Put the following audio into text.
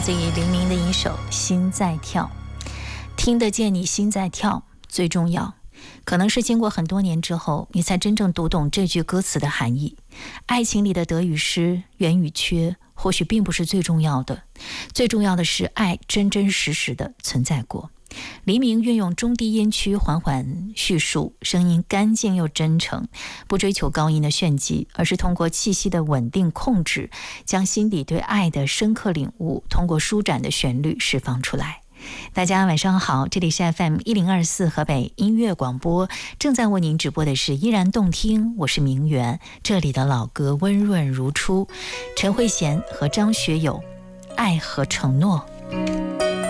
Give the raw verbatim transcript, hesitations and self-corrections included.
自于黎明的一首《心在跳》，听得见你心在跳最重要。可能是经过很多年之后，你才真正读懂这句歌词的含义。爱情里的得与失、圆与缺，或许并不是最重要的，最重要的是爱真真实实的存在过。黎明运用中低音区缓缓叙述，声音干净又真诚，不追求高音的炫技，而是通过气息的稳定控制，将心底对爱的深刻领悟通过舒展的旋律释放出来。大家晚上好，这里是 F M 一零二四河北音乐广播，正在为您直播的是依然动听，我是明媛，这里的老歌温润如初，陈慧娴和张学友，爱和承诺。